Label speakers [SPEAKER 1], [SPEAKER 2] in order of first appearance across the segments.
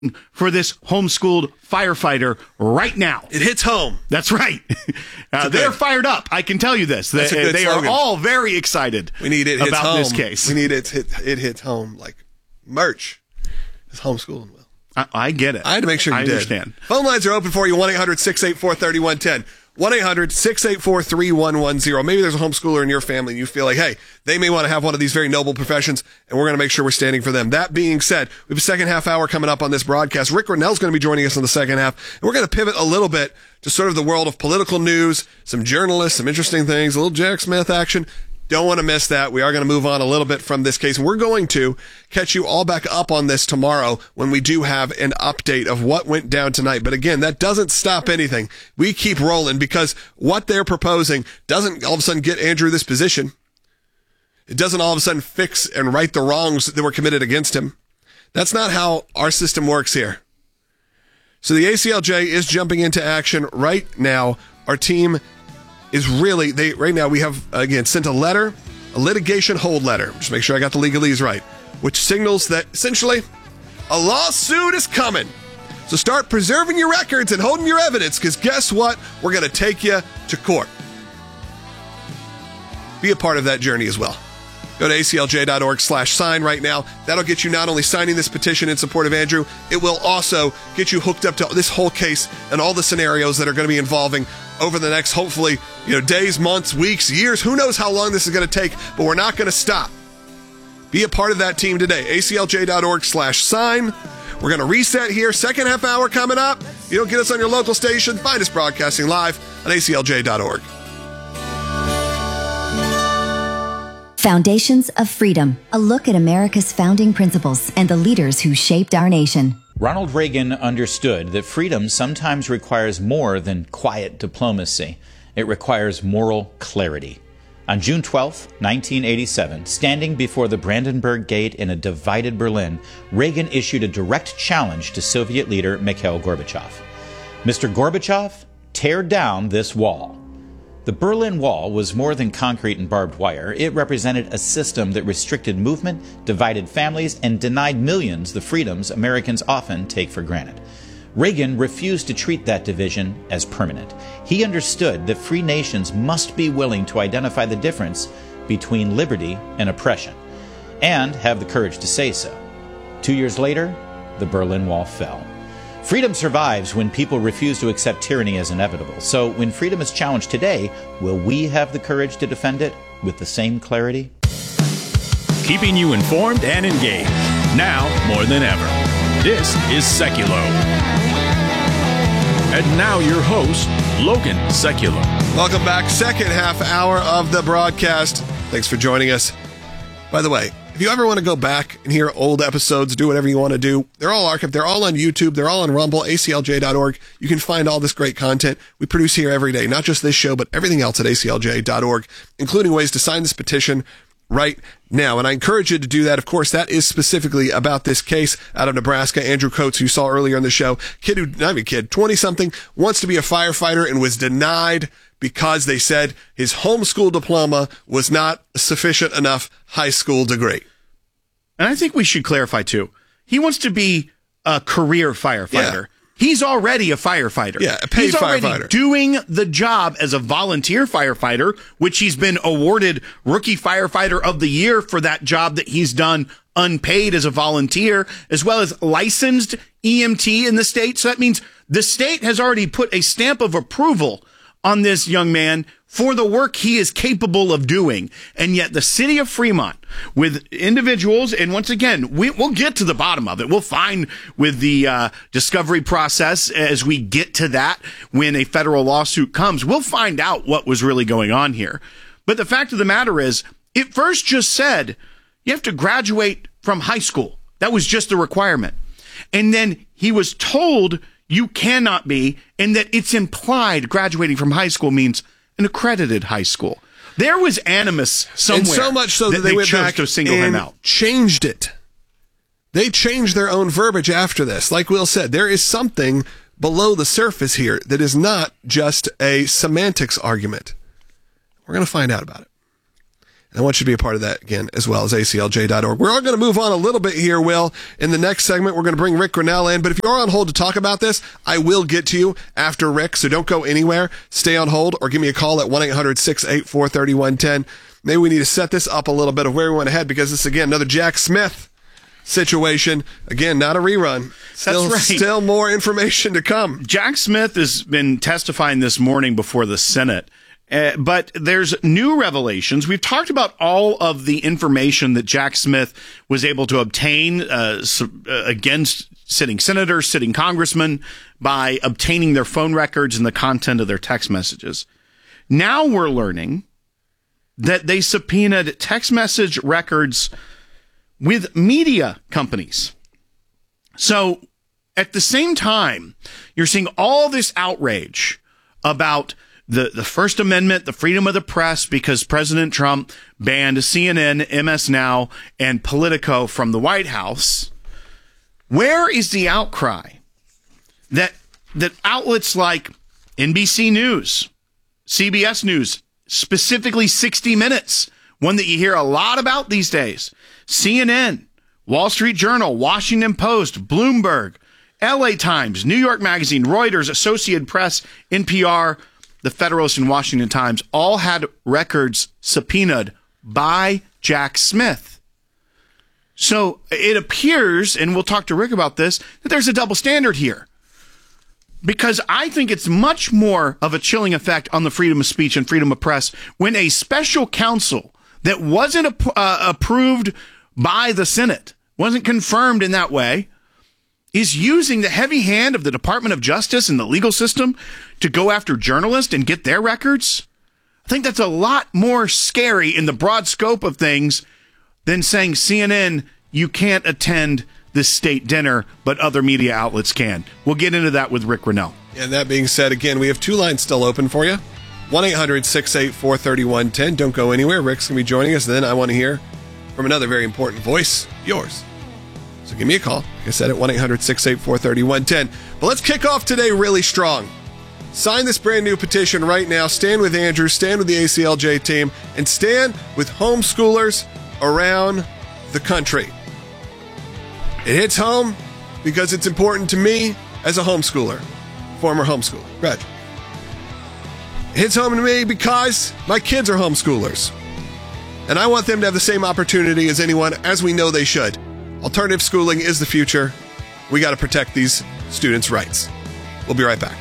[SPEAKER 1] for this homeschooled firefighter right now.
[SPEAKER 2] It hits home.
[SPEAKER 1] That's right. They're fired up. I can tell you this. They are all very excited.
[SPEAKER 2] We need it hits
[SPEAKER 1] about
[SPEAKER 2] home.
[SPEAKER 1] This case.
[SPEAKER 2] We need it hits home like merch. It's homeschooling.
[SPEAKER 1] I get it.
[SPEAKER 2] I had to make sure you did.
[SPEAKER 1] I understand.
[SPEAKER 2] Phone lines are open for you. 1-800-684-3110. 1-800-684-3110. Maybe there's a homeschooler in your family and you feel like, hey, they may want to have one of these very noble professions, and we're going to make sure we're standing for them. That being said, we have a second half hour coming up on this broadcast. Rick Renell's going to be joining us in the second half, and we're going to pivot a little bit to sort of the world of political news, some journalists, some interesting things, a little Jack Smith action. Don't want to miss that. We are going to move on a little bit from this case. We're going to catch you all back up on this tomorrow when we do have an update of what went down tonight. But again, that doesn't stop anything. We keep rolling because what they're proposing doesn't all of a sudden get Andrew this position. It doesn't all of a sudden fix and right the wrongs that were committed against him. That's not how our system works here. So the ACLJ is jumping into action right now. Our team is really, right now we have, again, sent a litigation hold letter. Just make sure I got the legalese right, which signals that essentially a lawsuit is coming. So start preserving your records and holding your evidence, because guess what? We're going to take you to court. Be a part of that journey as well. Go to aclj.org/sign right now. That'll get you not only signing this petition in support of Andrew, it will also get you hooked up to this whole case and all the scenarios that are going to be involving over the next, hopefully, days, months, weeks, years. Who knows how long this is going to take, but we're not going to stop. Be a part of that team today. aclj.org/sign. We're going to reset here. Second half hour coming up. If you don't get us on your local station, find us broadcasting live on aclj.org.
[SPEAKER 3] Foundations of Freedom, a look at America's founding principles and the leaders who shaped our nation.
[SPEAKER 4] Ronald Reagan understood that freedom sometimes requires more than quiet diplomacy. It requires moral clarity. On June 12, 1987, standing before the Brandenburg Gate in a divided Berlin, Reagan issued a direct challenge to Soviet leader Mikhail Gorbachev. Mr. Gorbachev, tear down this wall. The Berlin Wall was more than concrete and barbed wire. It represented a system that restricted movement, divided families, and denied millions the freedoms Americans often take for granted. Reagan refused to treat that division as permanent. He understood that free nations must be willing to identify the difference between liberty and oppression, and have the courage to say so. 2 years later, the Berlin Wall fell. Freedom survives when people refuse to accept tyranny as inevitable. So when freedom is challenged today, will we have the courage to defend it with the same clarity?
[SPEAKER 5] Keeping you informed and engaged, now more than ever. This is Seculo. And now your host, Logan Seculo.
[SPEAKER 2] Welcome back. Second half hour of the broadcast. Thanks for joining us. By the way, if you ever want to go back and hear old episodes, do whatever you want to do, they're all archived. They're all on YouTube. They're all on Rumble, aclj.org. You can find all this great content we produce here every day, not just this show, but everything else at aclj.org, including ways to sign this petition right now. And I encourage you to do that. Of course, that is specifically about this case out of Nebraska. Andrew Coates, who you saw earlier in the show, 20-something, wants to be a firefighter and was denied because they said his homeschool diploma was not a sufficient enough high school degree.
[SPEAKER 1] And I think we should clarify, too. He wants to be a career firefighter.
[SPEAKER 2] Yeah.
[SPEAKER 1] He's already a firefighter.
[SPEAKER 2] Yeah, a paid
[SPEAKER 1] he's already
[SPEAKER 2] firefighter.
[SPEAKER 1] Doing the job as a volunteer firefighter, which he's been awarded Rookie Firefighter of the Year for that job that he's done unpaid as a volunteer, as well as licensed EMT in the state. So that means the state has already put a stamp of approval on this young man for the work he is capable of doing. And yet the city of Fremont, with individuals, and once again, we'll get to the bottom of it. We'll find with the discovery process as we get to that, when a federal lawsuit comes, we'll find out what was really going on here. But the fact of the matter is, it first just said you have to graduate from high school. That was just the requirement. And then he was told you cannot be, and that it's implied graduating from high school means an accredited high school. There was animus somewhere.
[SPEAKER 2] And so much so that they went
[SPEAKER 1] chose
[SPEAKER 2] back
[SPEAKER 1] to single him out.
[SPEAKER 2] Changed it. They changed their own verbiage after this. Like Will said, there is something below the surface here that is not just a semantics argument. We're going to find out about it. And I want you to be a part of that again, as well as ACLJ.org. We're all going to move on a little bit here, Will. In the next segment, we're going to bring Rick Grinnell in. But if you're on hold to talk about this, I will get to you after Rick. So don't go anywhere. Stay on hold or give me a call at 1-800-684-3110. Maybe we need to set this up a little bit of where we went ahead, because this is, again, another Jack Smith situation. Again, not a rerun.
[SPEAKER 1] That's right.
[SPEAKER 2] Still more information to come.
[SPEAKER 1] Jack Smith has been testifying this morning before the Senate. But there's new revelations. We've talked about all of the information that Jack Smith was able to obtain against sitting senators, sitting congressmen, by obtaining their phone records and the content of their text messages. Now we're learning that they subpoenaed text message records with media companies. So at the same time, you're seeing all this outrage about the First Amendment, the freedom of the press, because President Trump banned CNN, MS Now, and Politico from the White House. Where is the outcry that outlets like NBC News, CBS News, specifically 60 Minutes, one that you hear a lot about these days, CNN, Wall Street Journal, Washington Post, Bloomberg, LA Times, New York Magazine, Reuters, Associated Press, NPR, the Federalist, and Washington Times all had records subpoenaed by Jack Smith. So it appears, and we'll talk to Rick about this, that there's a double standard here. Because I think it's much more of a chilling effect on the freedom of speech and freedom of press when a special counsel that wasn't approved by the Senate, wasn't confirmed in that way, is using the heavy hand of the Department of Justice and the legal system to go after journalists and get their records. I think that's a lot more scary in the broad scope of things than saying, CNN, you can't attend this state dinner, but other media outlets can. We'll get into that with Rick Grinnell.
[SPEAKER 2] And that being said, again, we have two lines still open for you. 1-800-684-3110. Don't go anywhere. Rick's going to be joining us. Then I want to hear from another very important voice, yours. So give me a call. Like I said, at 1-800-684-3110. But let's kick off today really strong. Sign this brand new petition right now. Stand with Andrew, stand with the ACLJ team, and stand with homeschoolers around the country. It hits home because it's important to me as a homeschooler, former homeschooler, graduate. It hits home to me because my kids are homeschoolers. And I want them to have the same opportunity as anyone, as we know they should. Alternative schooling is the future. We got to protect these students' rights. We'll be right back.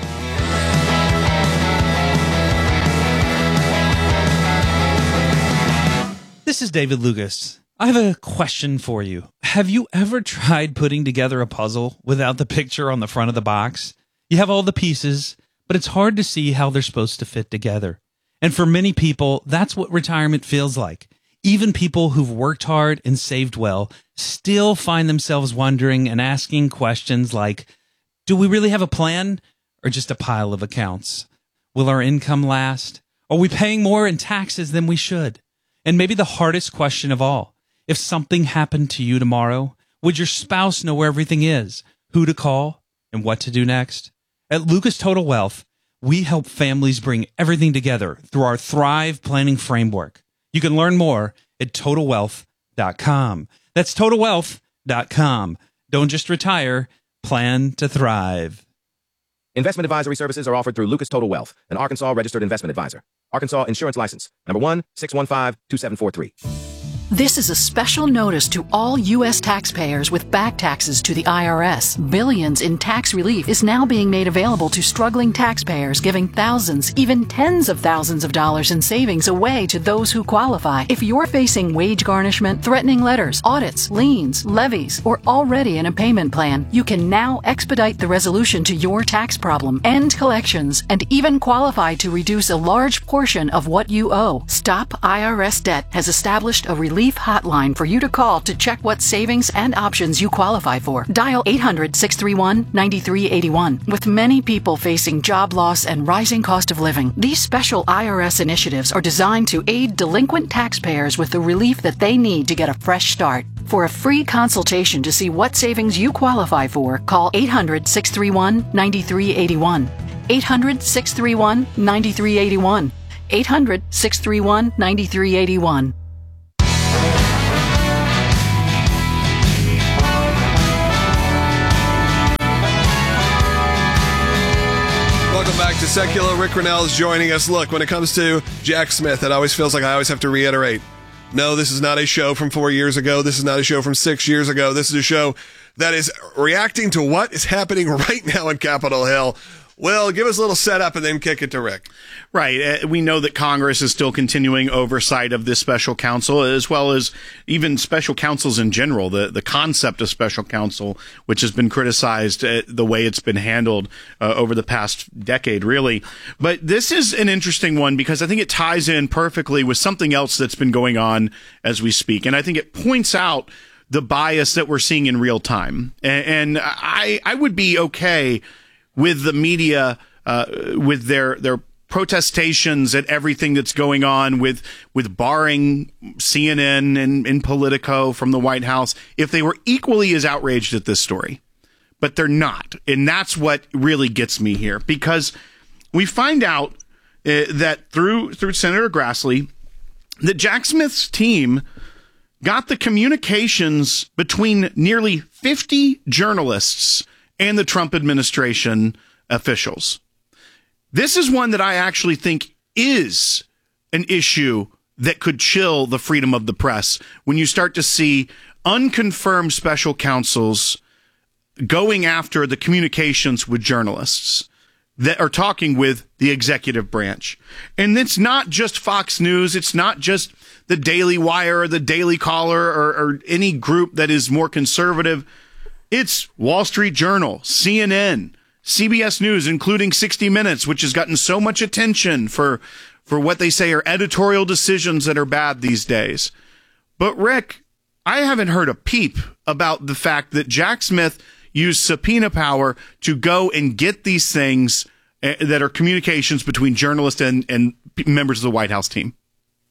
[SPEAKER 6] This is David Lucas. I have a question for you. Have you ever tried putting together a puzzle without the picture on the front of the box? You have all the pieces, but it's hard to see how they're supposed to fit together. And for many people, that's what retirement feels like. Even people who've worked hard and saved well still find themselves wondering and asking questions like, do we really have a plan or just a pile of accounts? Will our income last? Are we paying more in taxes than we should? And maybe the hardest question of all, if something happened to you tomorrow, would your spouse know where everything is, who to call, and what to do next? At Lucas Total Wealth, we help families bring everything together through our Thrive Planning Framework. You can learn more at TotalWealth.com. That's TotalWealth.com. Don't just retire, plan to thrive.
[SPEAKER 7] Investment advisory services are offered through Lucas Total Wealth, an Arkansas registered investment advisor. Arkansas Insurance License, number 1-615-2743.
[SPEAKER 8] This is a special notice to all U.S. taxpayers with back taxes to the IRS. Billions in tax relief is now being made available to struggling taxpayers, giving thousands, even tens of thousands of dollars in savings away to those who qualify. If you're facing wage garnishment, threatening letters, audits, liens, levies, or already in a payment plan, you can now expedite the resolution to your tax problem, end collections, and even qualify to reduce a large portion of what you owe. Stop IRS Debt has established a relief hotline for you to call to check what savings and options you qualify for. Dial 800-631-9381. With many people facing job loss and rising cost of living, these special IRS initiatives are designed to aid delinquent taxpayers with the relief that they need to get a fresh start. For a free consultation to see what savings you qualify for, call 800-631-9381. 800-631-9381. 800-631-9381.
[SPEAKER 2] Welcome back to Secular. Rick Grenell is joining us. Look, when it comes to Jack Smith, it always feels like I always have to reiterate. No, this is not a show from 4 years ago. This is not a show from 6 years ago. This is a show that is reacting to what is happening right now in Capitol Hill. Well, give us a little setup and then kick it to Rick.
[SPEAKER 1] Right. We know that Congress is still continuing oversight of this special counsel, as well as even special counsels in general. The concept of special counsel, which has been criticized the way it's been handled over the past decade, really. But this is an interesting one because I think it ties in perfectly with something else that's been going on as we speak. And I think it points out the bias that we're seeing in real time. And I would be okay with the media, with their protestations at everything that's going on, with barring CNN and Politico from the White House, if they were equally as outraged at this story. But they're not. And that's what really gets me here, because we find out that through Senator Grassley, that Jack Smith's team got the communications between nearly 50 journalists and the Trump administration officials. This is one that I actually think is an issue that could chill the freedom of the press when you start to see unconfirmed special counsels going after the communications with journalists that are talking with the executive branch. And it's not just Fox News. It's not just the Daily Wire or the Daily Caller or any group that is more conservative. It's Wall Street Journal, CNN, CBS News, including 60 Minutes, which has gotten so much attention for what they say are editorial decisions that are bad these days. But Rick, I haven't heard a peep about the fact that Jack Smith used subpoena power to go and get these things that are communications between journalists and members of the White House team.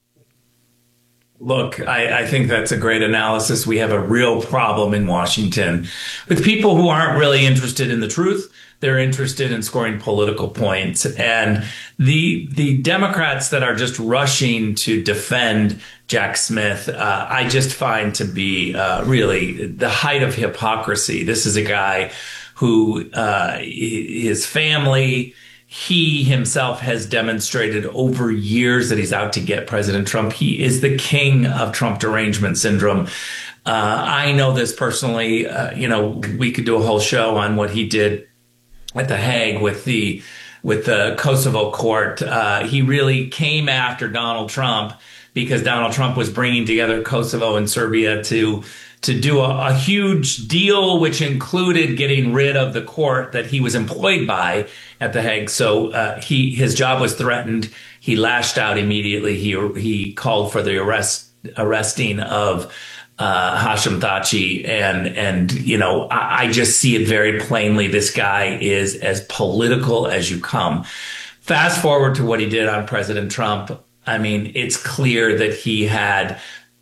[SPEAKER 9] Look, I think that's a great analysis. We have a real problem in Washington with people who aren't really interested in the truth. They're interested in scoring political points. And the Democrats that are just rushing to defend Jack Smith, I just find to be really the height of hypocrisy. This is a guy who his family, he himself has demonstrated over years that he's out to get President Trump. He is the king of Trump derangement syndrome. I know this personally. We could do a whole show on what he did at The Hague with the Kosovo court. He really came after Donald Trump because Donald Trump was bringing together Kosovo and Serbia to do a huge deal, which included getting rid of the court that he was employed by at The Hague. So his job was threatened. He lashed out immediately. He called for the arresting of Hashim Thaçi, and I just see it very plainly. This guy is as political as you come. Fast forward to what he did on President Trump. I mean, it's clear that he had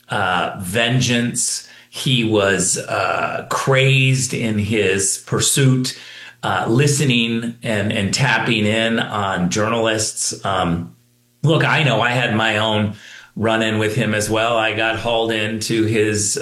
[SPEAKER 9] vengeance. He was crazed in his pursuit, listening and tapping in on journalists. Look, I know I had my own run-in with him as well. I got hauled into his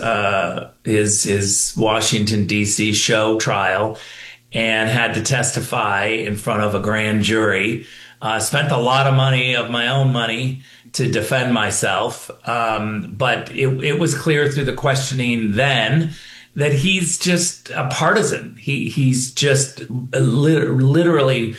[SPEAKER 9] Washington, D.C. show trial and had to testify in front of a grand jury. Spent a lot of money of my own money to defend myself. But it was clear through the questioning then that he's just a partisan. He's just literally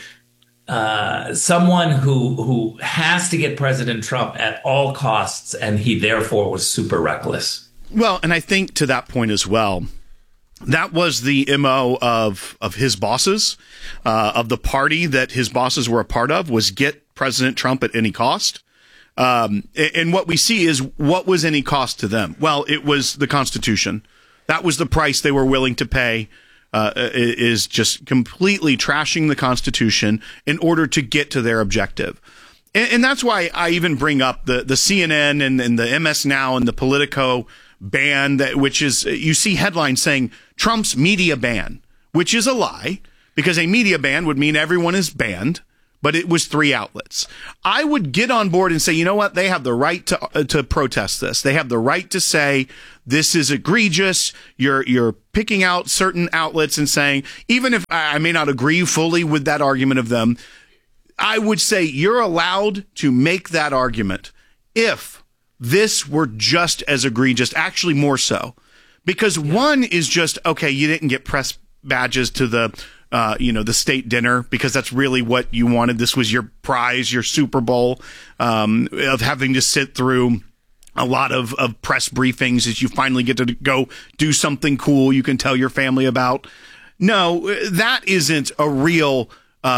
[SPEAKER 9] someone who has to get President Trump at all costs, and he therefore was super reckless.
[SPEAKER 1] Well, and I think to that point as well, that was the MO of his bosses, of the party that his bosses were a part of, was get President Trump at any cost. And what we see is, what was any cost to them? Well, it was the Constitution. That was the price they were willing to pay, is just completely trashing the Constitution in order to get to their objective. And that's why I even bring up the CNN and the MS Now and the Politico ban, which is, you see headlines saying Trump's media ban, which is a lie, because a media ban would mean everyone is banned. but it was 3 outlets. I would get on board and say, you know what? They have the right to protest this. They have the right to say, this is egregious. You're picking out certain outlets and saying, even if I may not agree fully with that argument of them, I would say you're allowed to make that argument if this were just as egregious, actually more so. Because one is just, okay, you didn't get press badges to the state dinner because that's really what you wanted. This was your prize, your Super Bowl, of having to sit through a lot of press briefings as you finally get to go do something cool you can tell your family about. No, that isn't a real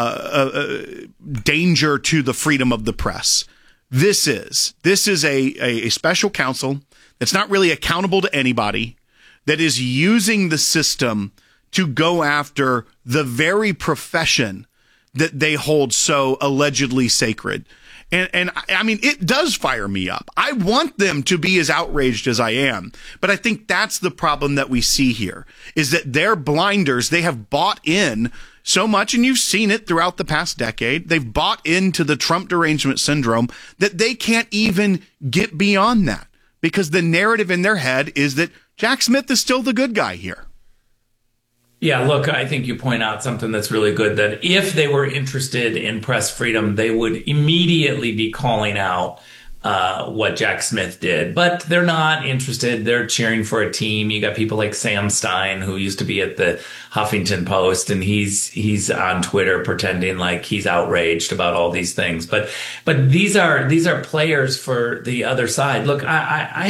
[SPEAKER 1] danger to the freedom of the press. This is a special counsel that's not really accountable to anybody, that is using the system to go after the very profession that they hold so allegedly sacred. And I mean, it does fire me up. I want them to be as outraged as I am. But I think that's the problem that we see here, is that they're blinders. They have bought in so much, and you've seen it throughout the past decade. They've bought into the Trump derangement syndrome that they can't even get beyond that, because the narrative in their head is that Jack Smith is still the good guy here.
[SPEAKER 9] Yeah, look, I think you point out something that's really good, that if they were interested in press freedom, they would immediately be calling out what Jack Smith did. But they're not interested. They're cheering for a team. You got people like Sam Stein, who used to be at the Huffington Post, and he's on Twitter pretending like he's outraged about all these things. But these are players for the other side. Look, I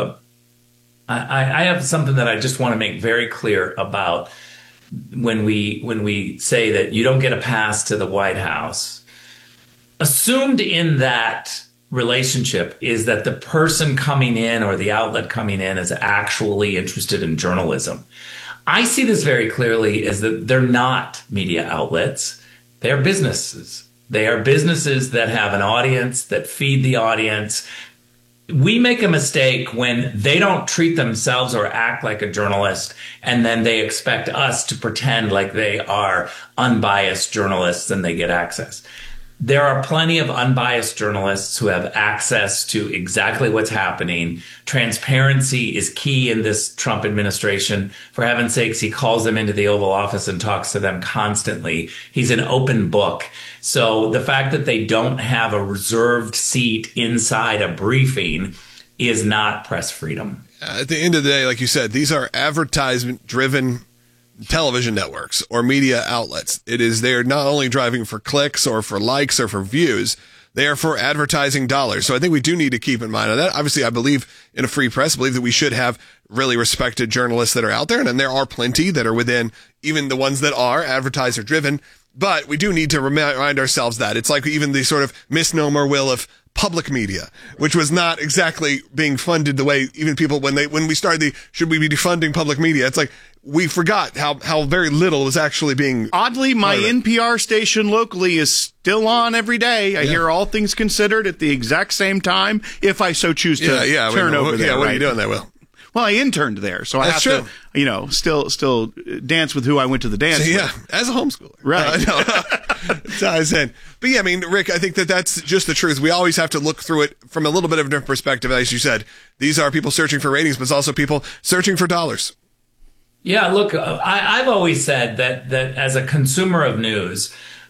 [SPEAKER 9] have something that I just want to make very clear about when we say that you don't get a pass to the White House. Assumed in that relationship is that the person coming in or the outlet coming in is actually interested in journalism. I see this very clearly as that they're not media outlets. They're businesses. They are businesses that have an audience, that feed the audience. We make a mistake when they don't treat themselves or act like a journalist, and then they expect us to pretend like they are unbiased journalists and they get access. There are plenty of unbiased journalists who have access to exactly what's happening. Transparency is key in this Trump administration. For heaven's sakes, he calls them into the Oval Office and talks to them constantly. He's an open book. So the fact that they don't have a reserved seat inside a briefing is not press freedom.
[SPEAKER 2] At the end of the day, like you said, these are advertisement-driven television networks or media outlets. They're not only driving for clicks or for likes or for views, they are for advertising dollars. So I think we do need to keep in mind that. Obviously, I believe in a free press, I believe that we should have really respected journalists that are out there. And there are plenty that are within, even the ones that are advertiser driven. But we do need to remind ourselves that it's like even the sort of misnomer will of public media, which was not exactly being funded the way even people, when we started should we be defunding public media? It's like, we forgot how very little was actually being.
[SPEAKER 1] Oddly, my NPR station locally is still on every day. I hear All Things Considered at the exact same time, if I so choose to turn over there.
[SPEAKER 2] Yeah, what are you doing there, Will?
[SPEAKER 1] Well, I interned there, so I have to, still dance with who I went to the dance with.
[SPEAKER 2] As a homeschooler.
[SPEAKER 1] Right.
[SPEAKER 2] Ties in. But yeah, I mean, Rick, I think that's just the truth. We always have to look through it from a little bit of a different perspective. As you said, these are people searching for ratings, but it's also people searching for dollars.
[SPEAKER 9] Yeah, look, I've always said that as a consumer of news,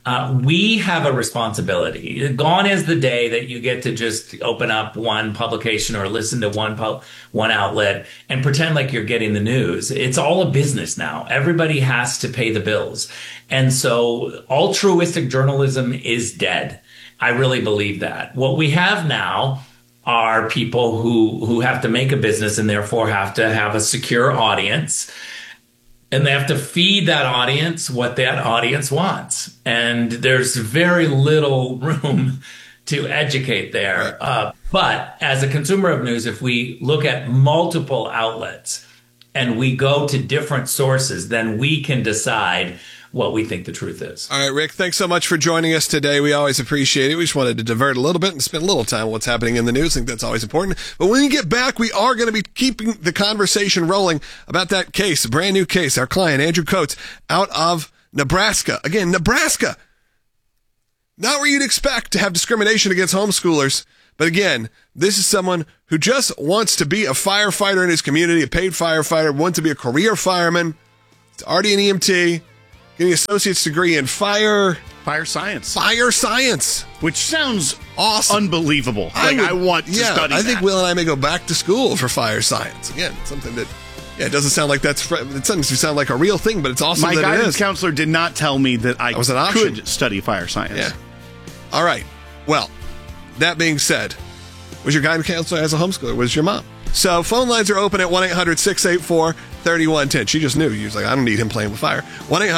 [SPEAKER 9] we have a responsibility. Gone is the day that you get to just open up one publication or listen to one outlet and pretend like you're getting the news. It's all a business now. Everybody has to pay the bills. And so altruistic journalism is dead. I really believe that. What we have now are people who have to make a business and therefore have to have a secure audience. And they have to feed that audience what that audience wants. And there's very little room to educate there. But as a consumer of news, if we look at multiple outlets and we go to different sources, then we can decide what we think the truth is.
[SPEAKER 2] All right, Rick, thanks so much for joining us today. We always appreciate it. We just wanted to divert a little bit and spend a little time on what's happening in the news. I think that's always important. But when we get back, we are going to be keeping the conversation rolling about that case, a brand new case. Our client, Andrew Coates, out of Nebraska. Again, Nebraska. not where you'd expect to have discrimination against homeschoolers. But again, this is someone who just wants to be a firefighter in his community, a paid firefighter, wants to be a career fireman. It's already an EMT, getting an associate's degree in fire
[SPEAKER 1] science.
[SPEAKER 2] Fire science.
[SPEAKER 1] Which sounds
[SPEAKER 2] awesome.
[SPEAKER 1] Unbelievable. I want to study that.
[SPEAKER 2] I think Will and I may go back to school for fire science. Again, something that, it doesn't sound like it doesn't sound like a real thing, but it's awesome that it is.
[SPEAKER 1] My guidance counselor did not tell me that I could study fire science.
[SPEAKER 2] Yeah. All right. Well, that being said, was your guidance counselor as a homeschooler? Was your mom? So phone lines are open at 1-800-684-3110. She just knew. She was like, I don't need him playing with fire.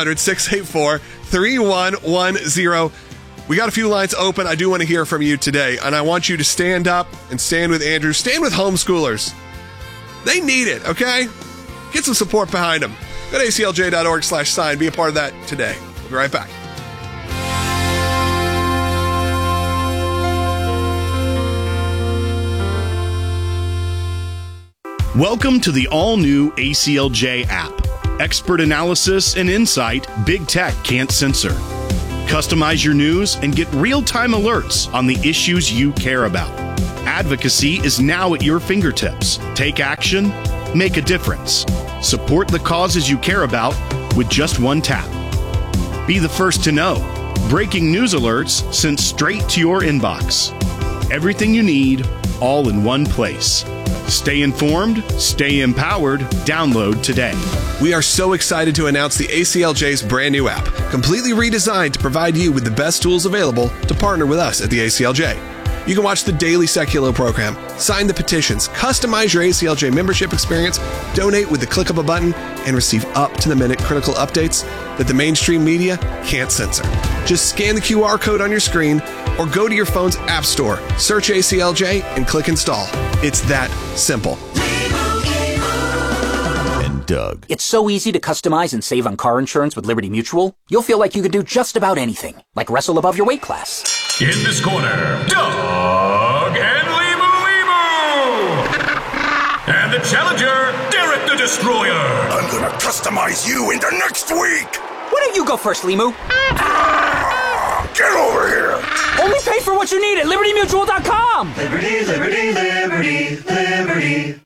[SPEAKER 2] 1-800-684-3110. We got a few lines open. I do want to hear from you today, and I want you to stand up and stand with Andrew. Stand with homeschoolers. They need it, okay? Get some support behind them. Go to aclj.org/sign. Be a part of that today. We'll be right back.
[SPEAKER 1] Welcome to the all-new ACLJ app. Expert analysis and insight big tech can't censor. Customize your news and get real-time alerts on the issues you care about. Advocacy is now at your fingertips. Take action, make a difference. Support the causes you care about with just one tap. Be the first to know. Breaking news alerts sent straight to your inbox. Everything you need, all in one place. Stay informed, stay empowered. Download today.
[SPEAKER 2] We are so excited to announce the ACLJ's brand new app, completely redesigned to provide you with the best tools available to partner with us at the ACLJ. You can watch the daily Seculo program, sign the petitions, customize your ACLJ membership experience, donate with the click of a button, and receive up-to-the-minute critical updates that the mainstream media can't censor. Just scan the QR code on your screen or go to your phone's app store, search ACLJ, and click install. It's that simple.
[SPEAKER 10] And Doug. It's so easy to customize and save on car insurance with Liberty Mutual. You'll feel like you can do just about anything, like wrestle above your weight class.
[SPEAKER 5] In this corner, Doug and Limu. And the challenger, Derek the Destroyer.
[SPEAKER 11] I'm gonna customize you into next week.
[SPEAKER 10] Why don't you go first, Limu?
[SPEAKER 11] Get over here.
[SPEAKER 10] Only pay for what you need at LibertyMutual.com.
[SPEAKER 11] Liberty, liberty, liberty, liberty.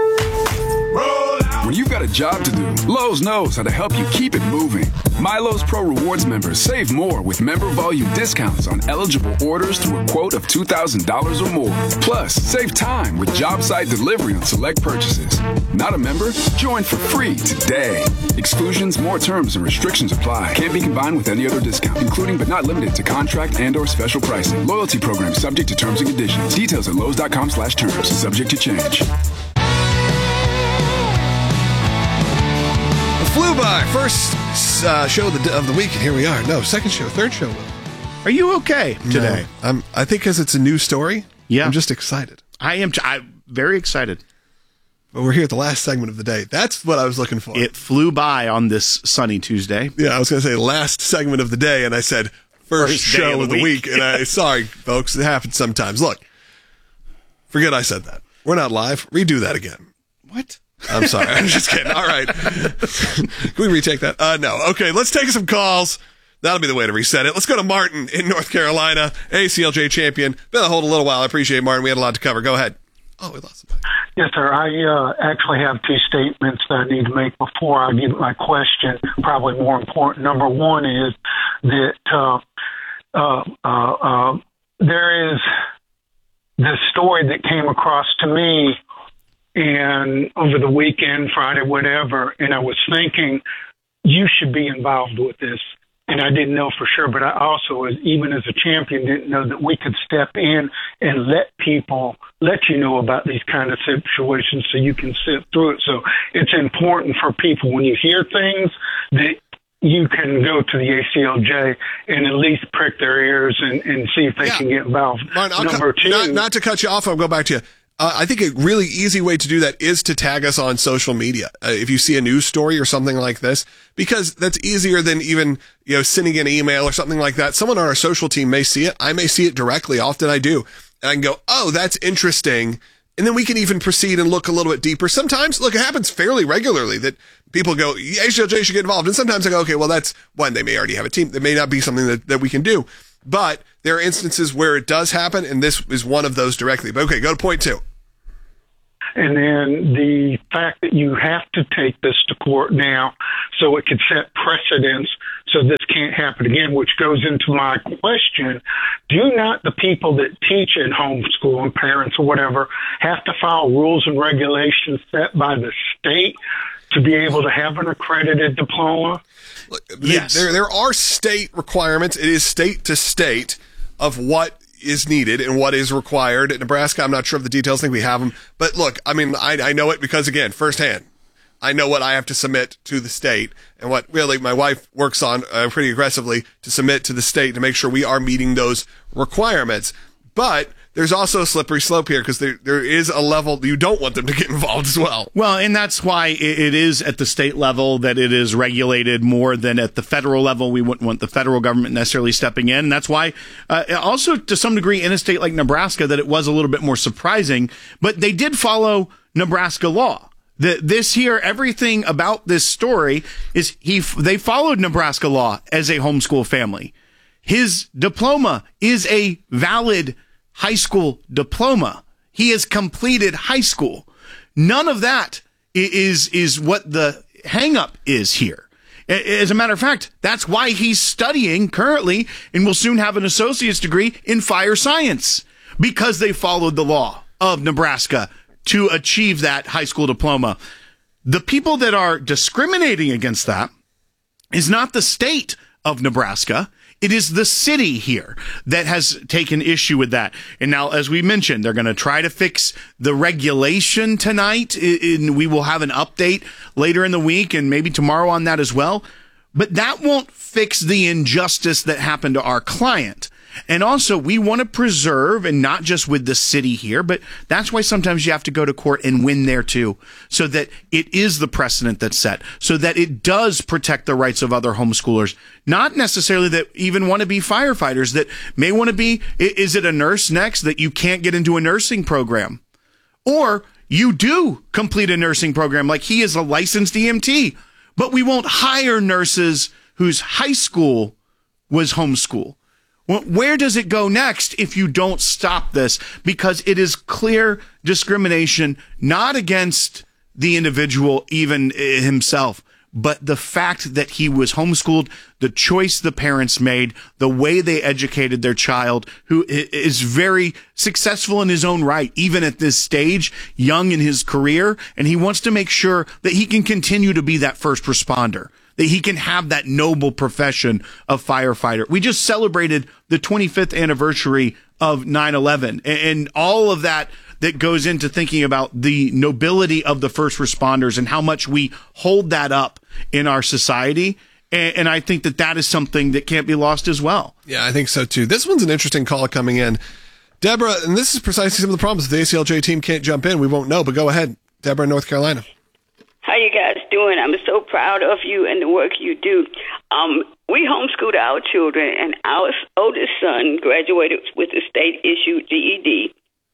[SPEAKER 12] When you've got a job to do, Lowe's knows how to help you keep it moving. MyLowe's Pro Rewards members save more with member volume discounts on eligible orders through a quote of $2,000 or more. Plus, save time with job site delivery on select purchases. Not a member? Join for free today. Exclusions, more terms, and restrictions apply. Can't be combined with any other discount, including but not limited to contract and/or special pricing. Loyalty program subject to terms and conditions. Details at Lowe's.com/terms. Subject to change.
[SPEAKER 2] Flew by. First show of the week, and here we are. No, second show, third show.
[SPEAKER 1] Are you okay today?
[SPEAKER 2] No, I think because it's a new story.
[SPEAKER 1] Yeah,
[SPEAKER 2] I'm just excited.
[SPEAKER 1] I'm very excited.
[SPEAKER 2] But we're here at the last segment of the day. That's what I was looking for.
[SPEAKER 1] It flew by on this sunny Tuesday.
[SPEAKER 2] Yeah, I was going to say last segment of the day, and I said first show of the week. And sorry, folks, it happens sometimes. Look, forget I said that. We're not live. Redo that again.
[SPEAKER 1] What?
[SPEAKER 2] I'm sorry. I'm just kidding. All right. Can we retake that? No. Okay, let's take some calls. That'll be the way to reset it. Let's go to Martin in North Carolina, ACLJ champion. Been on hold a little while. I appreciate it, Martin. We had a lot to cover. Go ahead. Oh, we lost somebody.
[SPEAKER 13] Yes, sir. I actually have two statements that I need to make before I give my question. Probably more important. Number one is that there is this story that came across to me and over the weekend, Friday, whatever, and I was thinking you should be involved with this. And I didn't know for sure, but I also, even as a champion, didn't know that we could step in and let you know about these kind of situations so you can sit through it. So it's important for people when you hear things that you can go to the ACLJ and at least prick their ears and see if they can get involved.
[SPEAKER 2] Martin, Number two, not to cut you off, I'll go back to you. I think a really easy way to do that is to tag us on social media. If you see a news story or something like this, because that's easier than even, sending an email or something like that. Someone on our social team may see it. I may see it directly. Often I do. And I can go, oh, that's interesting. And then we can even proceed and look a little bit deeper. Sometimes, look, it happens fairly regularly that people go, ACLJ should get involved. And sometimes I go, okay, well, that's one, they may already have a team. That may not be something that we can do. but there are instances where it does happen, and this is one of those directly. But okay, go to point 2.
[SPEAKER 13] And then the fact that you have to take this to court now so it could set precedents so this can't happen again, which goes into my question. Do not the people that teach in homeschool and parents or whatever have to follow rules and regulations set by the state to be able to have an accredited diploma?
[SPEAKER 2] Yes. There are state requirements. It is state to state of what is needed and what is required. At Nebraska, I'm not sure of the details. I think we have them. But look, I mean, I know it because, again, firsthand, I know what I have to submit to the state and what really my wife works on pretty aggressively to submit to the state to make sure we are meeting those requirements. But there's also a slippery slope here because there is a level you don't want them to get involved as well.
[SPEAKER 1] Well, and that's why it is at the state level that it is regulated more than at the federal level. We wouldn't want the federal government necessarily stepping in. That's why also to some degree in a state like Nebraska that it was a little bit more surprising, but they did follow Nebraska law. This here, everything about this story is they followed Nebraska law as a homeschool family. His diploma is a valid high school diploma. He has completed high school. None of that is what the hang-up is here. As a matter of fact, that's why he's studying currently and will soon have an associate's degree in fire science, because they followed the law of Nebraska to achieve that high school diploma. The people that are discriminating against that is not the state of Nebraska. It is the city here that has taken issue with that. And now, as we mentioned, they're going to try to fix the regulation tonight. And we will have an update later in the week and maybe tomorrow on that as well. But that won't fix the injustice that happened to our client. And also, we want to preserve, and not just with the city here, but that's why sometimes you have to go to court and win there too, so that it is the precedent that's set, so that it does protect the rights of other homeschoolers, not necessarily that even want to be firefighters, that may want to be, is it a nurse next that you can't get into a nursing program? Or you do complete a nursing program, like he is a licensed EMT, but we won't hire nurses whose high school was homeschool. Well, where does it go next if you don't stop this? Because it is clear discrimination, not against the individual, even himself, but the fact that he was homeschooled, the choice the parents made, the way they educated their child, who is very successful in his own right, even at this stage, young in his career, and he wants to make sure that he can continue to be that first responder, that he can have that noble profession of firefighter. We just celebrated the 25th anniversary of 9/11 and all of that goes into thinking about the nobility of the first responders and how much we hold that up in our society. And I think that is something that can't be lost as well.
[SPEAKER 2] Yeah, I think so too. This one's an interesting call coming in. Deborah, and this is precisely some of the problems. If the ACLJ team can't jump in, we won't know, but go ahead. Deborah in North Carolina.
[SPEAKER 14] How you guys doing? I'm so proud of you and the work you do. We homeschooled our children, and our oldest son graduated with a state-issued GED.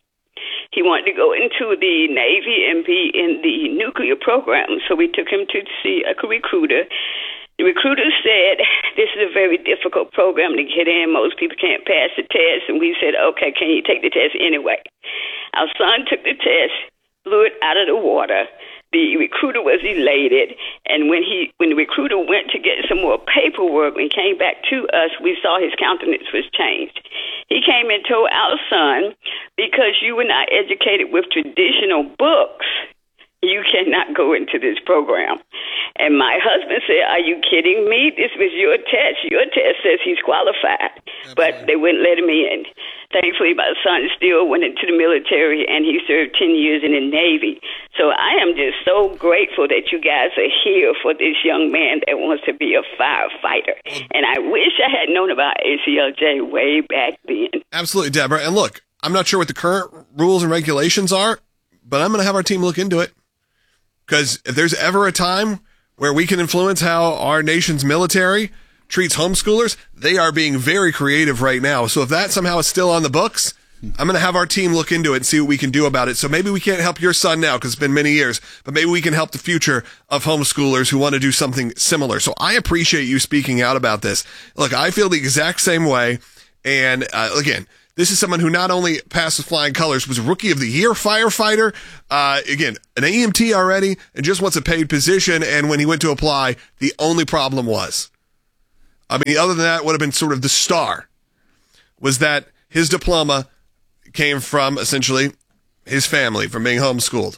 [SPEAKER 14] He wanted to go into the Navy and be in the nuclear program, so we took him to see a recruiter. The recruiter said, this is a very difficult program to get in. Most people can't pass the test, and we said, okay, can you take the test anyway? Our son took the test, blew it out of the water. The recruiter was elated, and when the recruiter went to get some more paperwork and came back to us, we saw his countenance was changed. He came and told our son, because you were not educated with traditional books, you cannot go into this program. And my husband said, are you kidding me? This was your test. Your test says he's qualified. But they wouldn't let him in. Thankfully, my son still went into the military, and he served 10 years in the Navy. So I am just so grateful that you guys are here for this young man that wants to be a firefighter. And I wish I had known about ACLJ way back then.
[SPEAKER 2] Absolutely, Deborah. And look, I'm not sure what the current rules and regulations are, but I'm going to have our team look into it. Because if there's ever a time where we can influence how our nation's military treats homeschoolers, they are being very creative right now. So if that somehow is still on the books, I'm going to have our team look into it and see what we can do about it. So maybe we can't help your son now because it's been many years, but maybe we can help the future of homeschoolers who want to do something similar. So I appreciate you speaking out about this. Look, I feel the exact same way. And again, this is someone who not only passed with flying colors, was Rookie of the Year firefighter, again, an EMT already, and just wants a paid position. And when he went to apply, the only problem was, other than that, would have been sort of the star, was that his diploma came from essentially his family, from being homeschooled.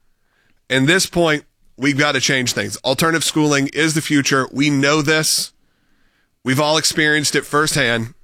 [SPEAKER 2] At this point, we've got to change things. Alternative schooling is the future. We know this. We've all experienced it firsthand.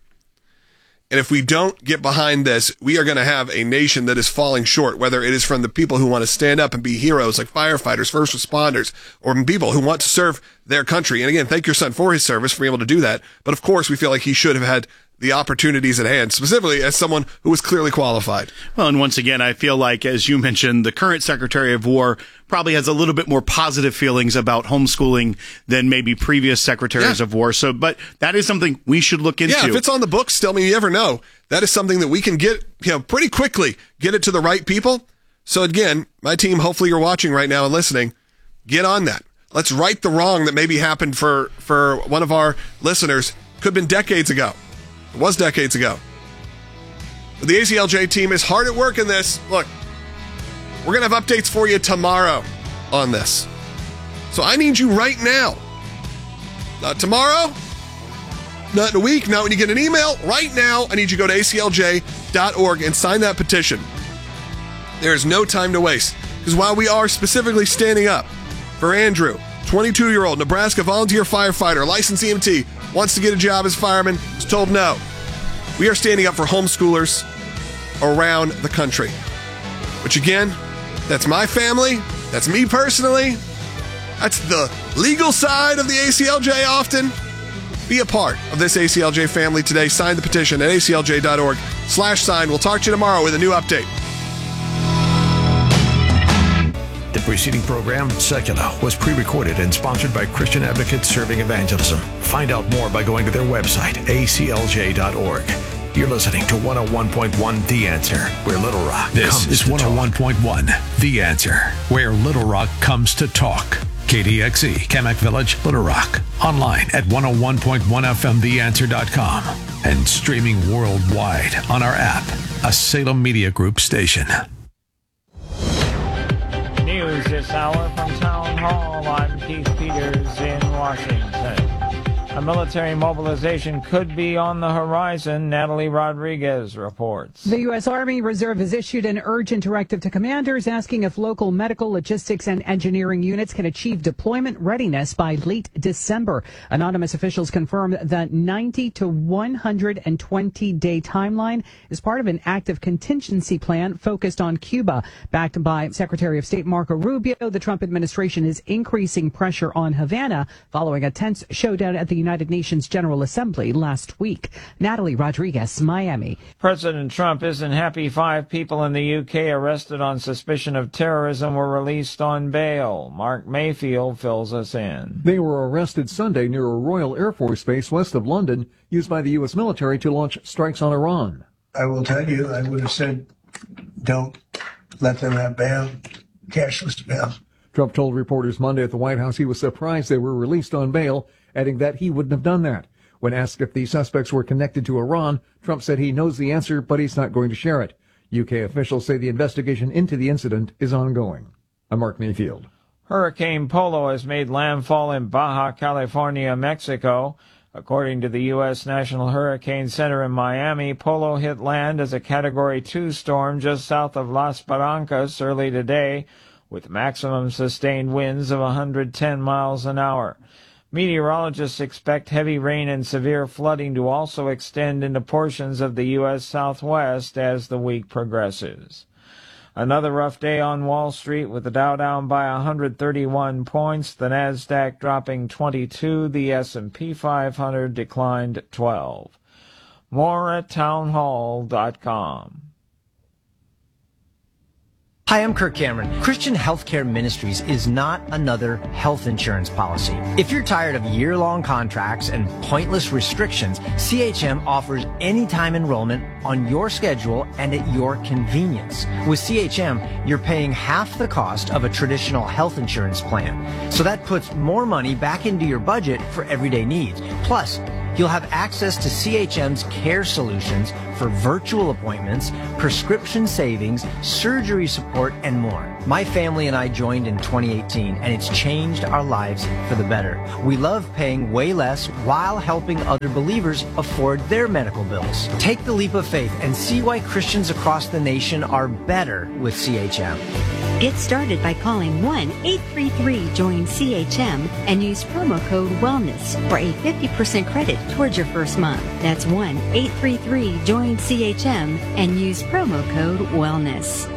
[SPEAKER 2] And if we don't get behind this, we are going to have a nation that is falling short, whether it is from the people who want to stand up and be heroes like firefighters, first responders, or from people who want to serve their country. And again, thank your son for his service, for being able to do that. But of course, we feel like he should have had the opportunities at hand, specifically as someone who was clearly qualified.
[SPEAKER 1] Well, and once again, I feel like, as you mentioned, the current Secretary of War probably has a little bit more positive feelings about homeschooling than maybe previous secretaries of war. So, but that is something we should look into.
[SPEAKER 2] Yeah, if it's on the books still, you never know. That is something that we can get, pretty quickly, get it to the right people. So again, my team, hopefully you're watching right now and listening, get on that. Let's right the wrong that maybe happened for one of our listeners. Could have been decades ago. It was decades ago. But the ACLJ team is hard at work in this. Look, we're going to have updates for you tomorrow on this. So I need you right now. Not tomorrow, not in a week, not when you get an email. Right now, I need you to go to aclj.org and sign that petition. There is no time to waste. Because while we are specifically standing up for Andrew, 22-year-old Nebraska volunteer firefighter, licensed EMT, wants to get a job as fireman, is told no. We are standing up for homeschoolers around the country. Which again, that's my family, that's me personally, that's the legal side of the ACLJ often. Be a part of this ACLJ family today. Sign the petition at aclj.org/sign. We'll talk to you tomorrow with a new update.
[SPEAKER 15] The preceding program, Secular, was pre-recorded and sponsored by Christian Advocates Serving Evangelism. Find out more by going to their website, aclj.org. You're listening to 101.1 The Answer, where Little Rock
[SPEAKER 16] This is 101.1 The Answer, where Little Rock comes to talk. KDXE, Kamak Village, Little Rock. Online at 101.1fmtheanswer.com and streaming worldwide on our app, a Salem Media Group station.
[SPEAKER 17] News this hour from Town Hall. I'm Keith Peters in Washington. A military mobilization could be on the horizon, Natalie Rodriguez reports.
[SPEAKER 18] The U.S. Army Reserve has issued an urgent directive to commanders asking if local medical, logistics, and engineering units can achieve deployment readiness by late December. Anonymous officials confirmed the 90 to 120-day timeline is part of an active contingency plan focused on Cuba. Backed by Secretary of State Marco Rubio, the Trump administration is increasing pressure on Havana following a tense showdown at the United Nations General Assembly last week. Natalie Rodriguez, Miami.
[SPEAKER 17] President Trump isn't happy 5 people in the UK arrested on suspicion of terrorism were released on bail. Mark Mayfield fills us in.
[SPEAKER 19] They were arrested Sunday near a Royal Air Force base west of London, used by the U.S. military to launch strikes on Iran.
[SPEAKER 20] I will tell you, I would have said, don't let them have bail, cashless bail.
[SPEAKER 19] Trump told reporters Monday at the White House he was surprised they were released on bail, adding that he wouldn't have done that. When asked if the suspects were connected to Iran, Trump said he knows the answer, but he's not going to share it. UK officials say the investigation into the incident is ongoing. I'm Mark Mayfield.
[SPEAKER 17] Hurricane Polo has made landfall in Baja California, Mexico. According to the U.S. National Hurricane Center in Miami, Polo hit land as a Category 2 storm just south of Las Barrancas early today, with maximum sustained winds of 110 miles an hour. Meteorologists expect heavy rain and severe flooding to also extend into portions of the U.S. Southwest as the week progresses. Another rough day on Wall Street with the Dow down by 131 points, the Nasdaq dropping 22, the S&P 500 declined 12. More at townhall.com.
[SPEAKER 21] Hi, I'm Kirk Cameron. Christian Healthcare Ministries is not another health insurance policy. If you're tired of year-long contracts and pointless restrictions, CHM offers anytime enrollment on your schedule and at your convenience. With CHM, you're paying half the cost of a traditional health insurance plan. So that puts more money back into your budget for everyday needs. Plus, You'll have access to CHM's care solutions for virtual appointments, prescription savings, surgery support, and more. My family and I joined in 2018, and it's changed our lives for the better. We love paying way less while helping other believers afford their medical bills. Take the leap of faith and see why Christians across the nation are better with CHM.
[SPEAKER 3] Get started by calling 1-833-JOIN-CHM and use promo code WELLNESS for a 50% credit towards your first month. That's 1-833-JOIN-CHM and use promo code WELLNESS.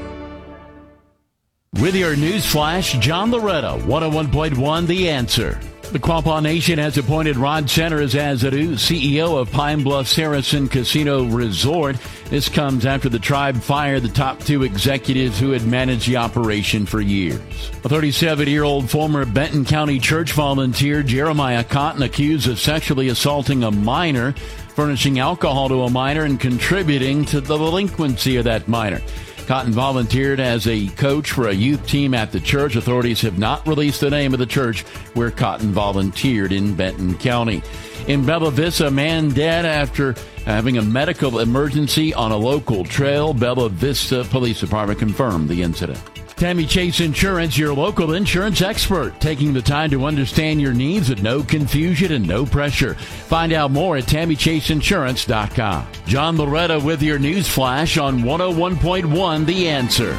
[SPEAKER 22] With your news flash, John Loretta, 101.1 The Answer. The Quapaw Nation has appointed Rod Centers as the new CEO of Pine Bluff Saracen Casino Resort. This comes after the tribe fired the top two executives who had managed the operation for years. A 37-year-old former Benton County church volunteer, Jeremiah Cotton, accused of sexually assaulting a minor, furnishing alcohol to a minor, and contributing to the delinquency of that minor. Cotton volunteered as a coach for a youth team at the church. Authorities have not released the name of the church where Cotton volunteered in Benton County. In Bella Vista, a man dead after having a medical emergency on a local trail. Bella Vista Police Department confirmed the incident. Tammy Chase Insurance, your local insurance expert, taking the time to understand your needs with no confusion and no pressure. Find out more at TammyChaseInsurance.com. John Loretta with your news flash on 101.1 The Answer.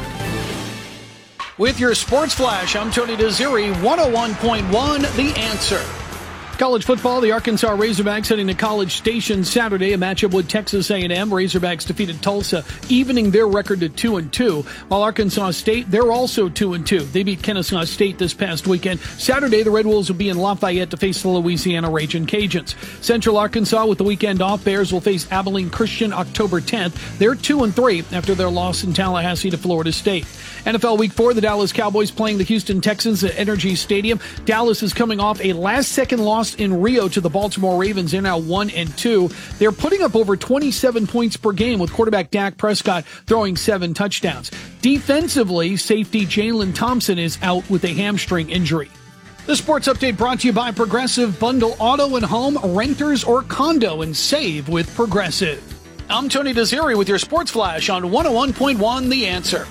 [SPEAKER 23] With your sports flash, I'm Tony Desiri, 101.1 The Answer. College football, the Arkansas Razorbacks heading to College Station Saturday, a matchup with Texas A&M. Razorbacks defeated Tulsa, evening their record to 2-2, while Arkansas State, they're also 2-2. They beat Kennesaw State this past weekend. Saturday, the Red Wolves will be in Lafayette to face the Louisiana Ragin' Cajuns. Central Arkansas with the weekend off. Bears will face Abilene Christian October 10th. They're 2-3 after their loss in Tallahassee to Florida State. NFL Week 4, the Dallas Cowboys playing the Houston Texans at Energy Stadium. Dallas is coming off a last-second loss in Rio to the Baltimore Ravens. They're now 1-2. They're putting up over 27 points per game with quarterback Dak Prescott throwing 7 touchdowns. Defensively, safety Jalen Thompson is out with a hamstring injury. The sports update brought to you by Progressive. Bundle auto and home, renters or condo, and save with Progressive. I'm Tony Desiri with your sports flash on 101.1 The Answer.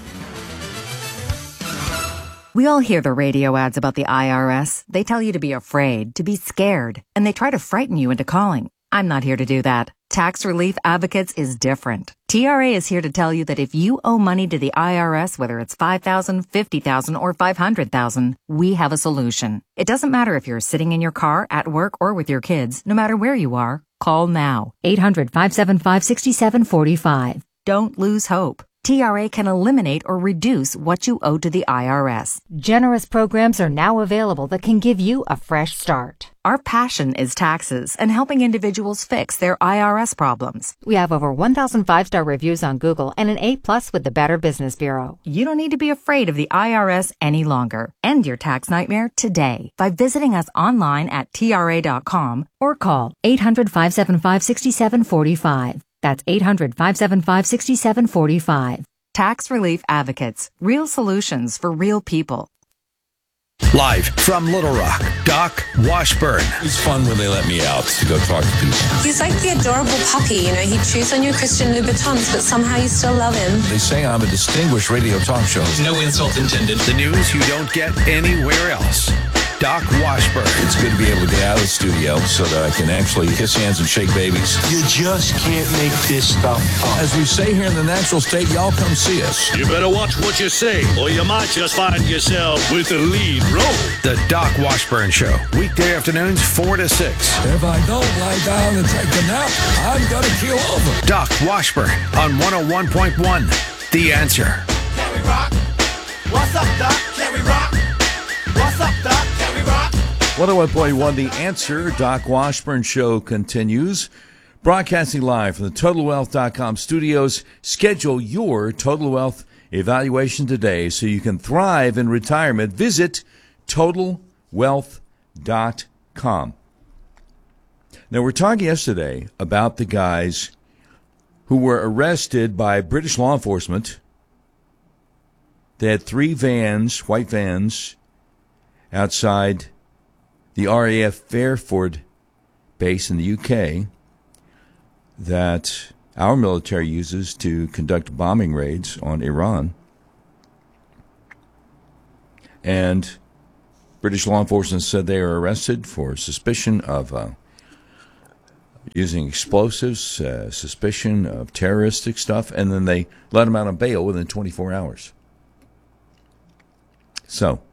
[SPEAKER 24] We all hear the radio ads about the IRS. They tell you to be afraid, to be scared, and they try to frighten you into calling. I'm not here to do that. Tax Relief Advocates is different. TRA is here to tell you that if you owe money to the IRS, whether it's $5,000, $50,000, or $500,000, we have a solution. It doesn't matter if you're sitting in your car, at work, or with your kids. No matter where you are, call now. 800-575-6745. Don't lose hope. TRA can eliminate or reduce what you owe to the IRS.
[SPEAKER 25] Generous programs are now available that can give you a fresh start.
[SPEAKER 24] Our passion is taxes and helping individuals fix their IRS problems.
[SPEAKER 25] We have over 1,000 5-star reviews on Google and an A+ with the Better Business Bureau.
[SPEAKER 24] You don't need to be afraid of the IRS any longer. End your tax nightmare today by visiting us online at TRA.com or call 800-575-6745. That's 800-575-6745. Tax Relief Advocates. Real solutions for real people.
[SPEAKER 15] Live from Little Rock, Doc Washburn.
[SPEAKER 26] It's fun when they let me out to go talk to people.
[SPEAKER 27] He's like the adorable puppy, you know. He chews on your Christian Louboutins, but somehow you still love him.
[SPEAKER 26] They say I'm a distinguished radio talk show.
[SPEAKER 27] No insult intended.
[SPEAKER 15] The news you don't get anywhere else. Doc Washburn.
[SPEAKER 26] It's good to be able to get out of the studio so that I can actually kiss hands and shake babies.
[SPEAKER 11] You just can't make this stuff up.
[SPEAKER 26] As we say here in the natural state, y'all come see us.
[SPEAKER 28] You better watch what you say, or you might just find yourself with the lead role.
[SPEAKER 15] The Doc Washburn Show. Weekday afternoons, 4 to 6.
[SPEAKER 26] If I don't lie down and take a nap, I'm going to keel over.
[SPEAKER 15] Doc Washburn on 101.1. The Answer.
[SPEAKER 11] Can we rock? What's up, Doc? Can we rock? What's up, Doc? Can we rock?
[SPEAKER 29] 101.1 The Answer. Doc Washburn Show continues. Broadcasting live from the TotalWealth.com studios. Schedule your Total Wealth evaluation today so you can thrive in retirement. Visit TotalWealth.com. Now, we're talking yesterday about the guys who were arrested by British law enforcement. They had 3 vans, white vans, outside the RAF Fairford base in the UK that our military uses to conduct bombing raids on Iran. And British law enforcement said they were arrested for suspicion of using explosives, suspicion of terroristic stuff, and then they let them out on bail within 24 hours. So,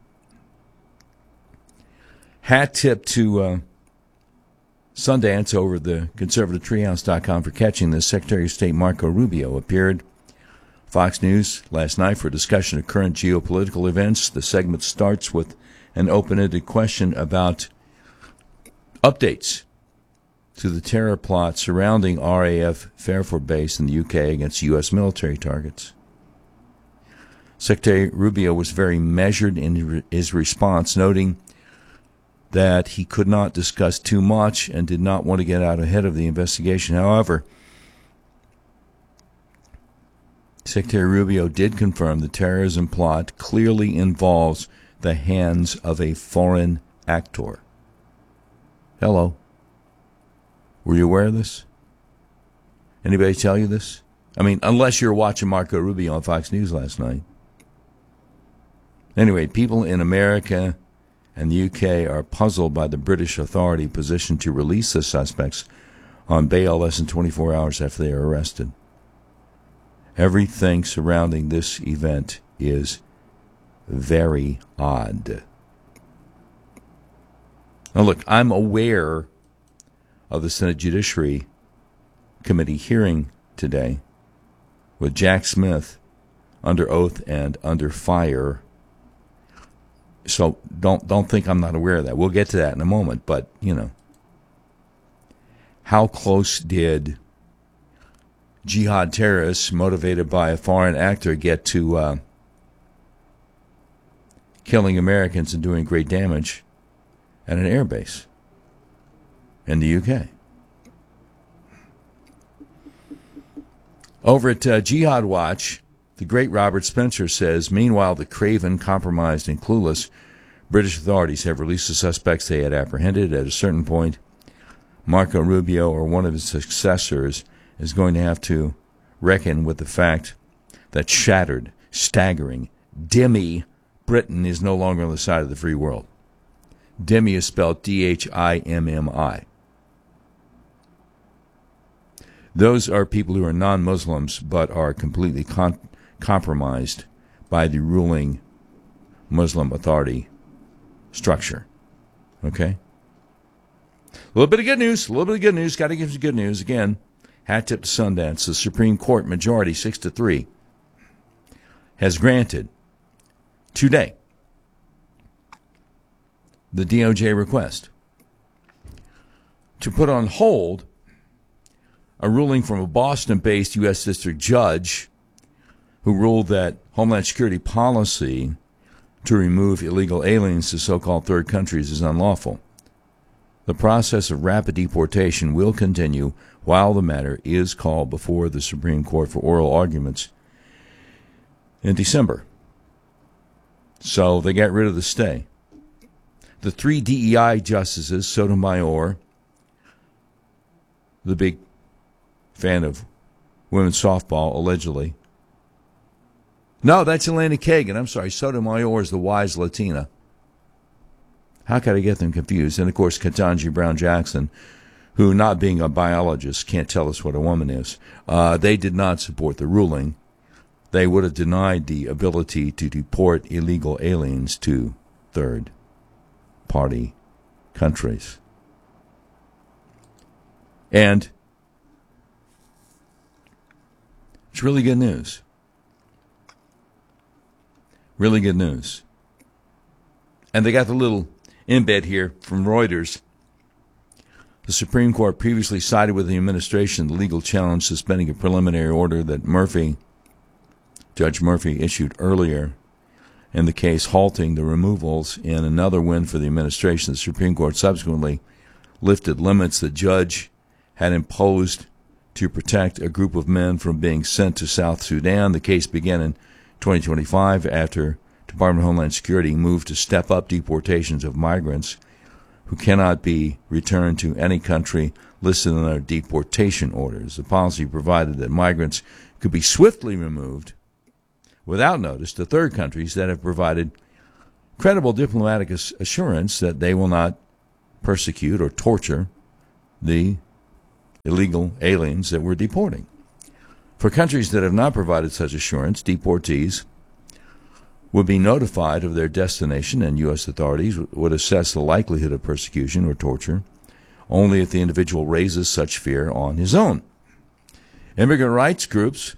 [SPEAKER 29] hat tip to Sundance over the conservativetreehouse.com for catching this. Secretary of State Marco Rubio appeared Fox News last night for a discussion of current geopolitical events. The segment starts with an open-ended question about updates to the terror plot surrounding RAF Fairford Base in the UK against U.S. military targets. Secretary Rubio was very measured in his response, noting that he could not discuss too much and did not want to get out ahead of the investigation. However, Secretary Rubio did confirm the terrorism plot clearly involves the hands of a foreign actor. Hello. Were you aware of this? Anybody tell you this? I mean, unless you're watching Marco Rubio on Fox News last night. Anyway, people in America and the UK are puzzled by the British authority position to release the suspects on bail less than 24 hours after they are arrested. Everything surrounding this event is very odd. Now look, I'm aware of the Senate Judiciary Committee hearing today with Jack Smith under oath and under fire. So don't think I'm not aware of that. We'll get to that in a moment, but you know, how close did jihad terrorists motivated by a foreign actor get to killing Americans and doing great damage at an airbase in the UK? Over at Jihad Watch, the great Robert Spencer says, meanwhile, the craven, compromised, and clueless British authorities have released the suspects they had apprehended. At a certain point, Marco Rubio or one of his successors is going to have to reckon with the fact that shattered, staggering, dimmy Britain is no longer on the side of the free world. Dhimmi is spelled D-H-I-M-M-I. Those are people who are non-Muslims but are completely compromised by the ruling Muslim authority structure. Okay? A little bit of good news. Got to give some good news. Again, hat tip to Sundance. The Supreme Court majority, 6-3, has granted today the DOJ request to put on hold a ruling from a Boston-based U.S. District Judge who ruled that Homeland Security policy to remove illegal aliens to so-called third countries is unlawful. The process of rapid deportation will continue while the matter is called before the Supreme Court for oral arguments in December. So they got rid of the stay. The 3 DEI justices, Sotomayor, the big fan of women's softball, allegedly. No, that's Elena Kagan. I'm sorry. Sotomayor is the wise Latina. How could I get them confused? And, of course, Ketanji Brown Jackson, who, not being a biologist, can't tell us what a woman is. They did not support the ruling. They would have denied the ability to deport illegal aliens to third-party countries. And it's really good news. Really good news. And they got the little embed here from Reuters. The Supreme Court previously sided with the administration the legal challenge suspending a preliminary order that Judge Murphy issued earlier in the case, halting the removals. In another win for the administration, the Supreme Court subsequently lifted limits the judge had imposed to protect a group of men from being sent to South Sudan. The case began in 2025 after Department of Homeland Security moved to step up deportations of migrants who cannot be returned to any country listed in their deportation orders. The policy provided that migrants could be swiftly removed without notice to third countries that have provided credible diplomatic assurance that they will not persecute or torture the illegal aliens that we're deporting. For countries that have not provided such assurance, deportees would be notified of their destination, and U.S. authorities would assess the likelihood of persecution or torture only if the individual raises such fear on his own. Immigrant rights groups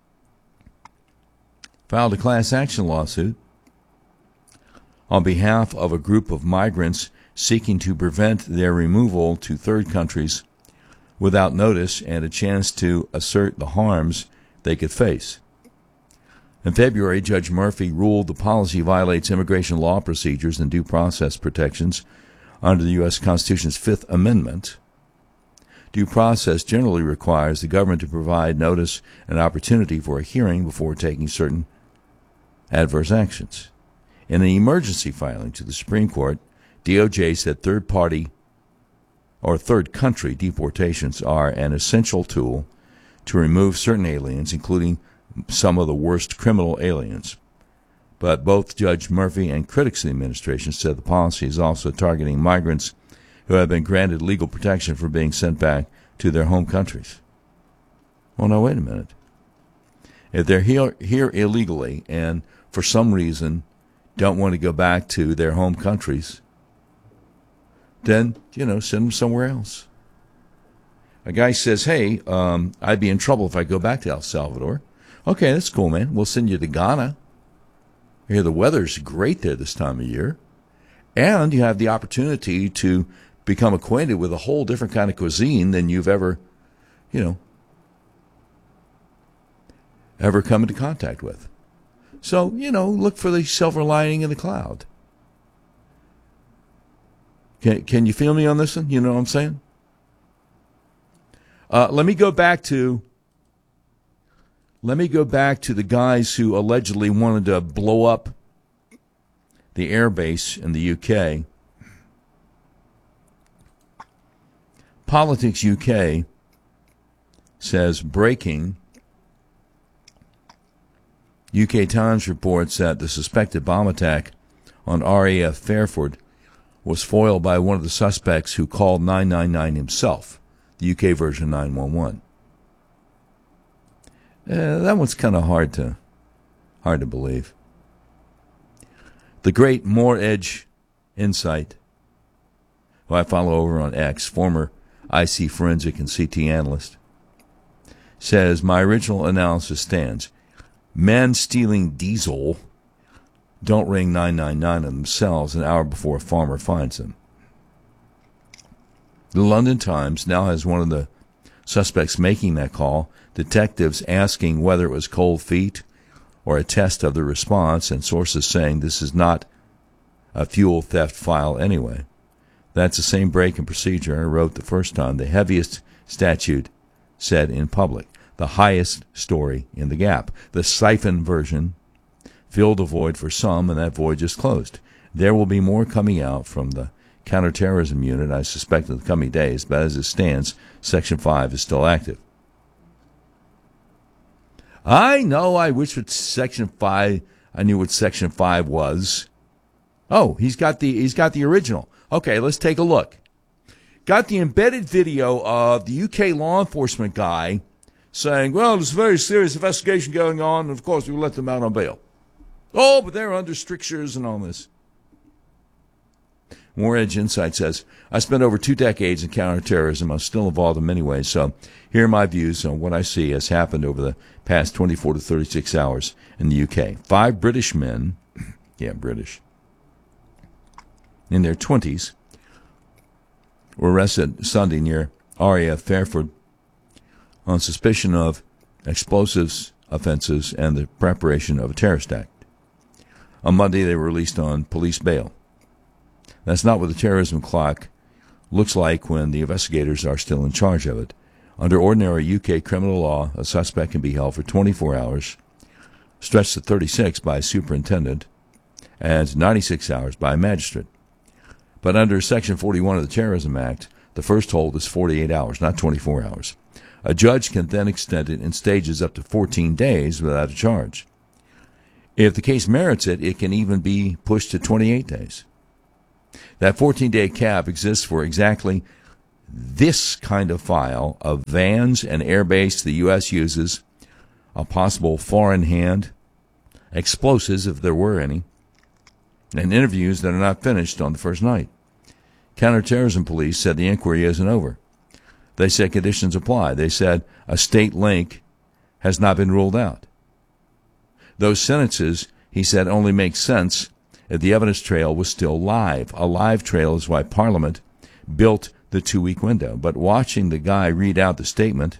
[SPEAKER 29] filed a class action lawsuit on behalf of a group of migrants seeking to prevent their removal to third countries without notice and a chance to assert the harms they could face. In February, Judge Murphy ruled the policy violates immigration law procedures and due process protections under the U.S. Constitution's Fifth Amendment. Due process generally requires the government to provide notice and opportunity for a hearing before taking certain adverse actions. In an emergency filing to the Supreme Court, DOJ said third-party or third-country deportations are an essential tool to remove certain aliens, including some of the worst criminal aliens. But both Judge Murphy and critics of the administration said the policy is also targeting migrants who have been granted legal protection for being sent back to their home countries. Well, now, wait a minute. If they're here illegally and for some reason don't want to go back to their home countries, then, send them somewhere else. A guy says, hey, I'd be in trouble if I go back to El Salvador. Okay, that's cool, man. We'll send you to Ghana. I hear the weather's great there this time of year. And you have the opportunity to become acquainted with a whole different kind of cuisine than you've ever come into contact with. So, look for the silver lining in the cloud. Can you feel me on this one? You know what I'm saying? Let me go back to the guys who allegedly wanted to blow up the airbase in the UK. Politics UK says, breaking, UK Times reports that the suspected bomb attack on RAF Fairford was foiled by one of the suspects who called 999 himself, the UK version 911. That one's kind of hard to believe. The great More Edge Insight, who I follow over on X, former IC forensic and CT analyst, says, my original analysis stands. Men stealing diesel don't ring 999 on themselves an hour before a farmer finds them. The London Times now has one of the suspects making that call, detectives asking whether it was cold feet or a test of the response, and sources saying this is not a fuel theft file anyway. That's the same break in procedure I wrote the first time, the heaviest statute said in public, the highest story in the gap. The siphon version filled a void for some, and that void just closed. There will be more coming out from the counterterrorism unit, I suspect, in the coming days, but as it stands, Section 5 is still active. I know, I wish with Section 5, I knew what Section 5 was. Oh, he's got the original. Okay, let's take a look. Got the embedded video of the UK law enforcement guy saying, well, there's a very serious investigation going on, and of course we let them out on bail. Oh, but they're under strictures and all this. More Edge Insight says, I spent over 2 decades in counterterrorism. I'm still involved in many ways, so here are my views on what I see has happened over the past 24 to 36 hours in the UK. 5 British men, British, in their 20s, were arrested Sunday near RAF Fairford on suspicion of explosives offenses and the preparation of a terrorist act. On Monday, they were released on police bail. That's not what the terrorism clock looks like when the investigators are still in charge of it. Under ordinary UK criminal law, a suspect can be held for 24 hours, stretched to 36 by a superintendent, and 96 hours by a magistrate. But under Section 41 of the Terrorism Act, the first hold is 48 hours, not 24 hours. A judge can then extend it in stages up to 14 days without a charge. If the case merits it, it can even be pushed to 28 days. That 14-day cap exists for exactly this kind of file of vans and airbase the U.S. uses, a possible foreign hand, explosives if there were any, and interviews that are not finished on the first night. Counterterrorism police said the inquiry isn't over. They said conditions apply. They said a state link has not been ruled out. Those sentences, he said, only make sense if the evidence trail was still live. A live trail is why Parliament built the 2-week window. But watching the guy read out the statement